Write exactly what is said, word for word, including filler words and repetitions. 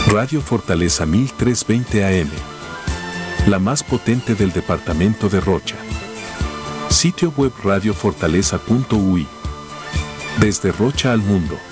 Radio Fortaleza mil trescientos veinte A M. La más potente del departamento de Rocha. Sitio web radio fortaleza punto u i. Desde Rocha al mundo.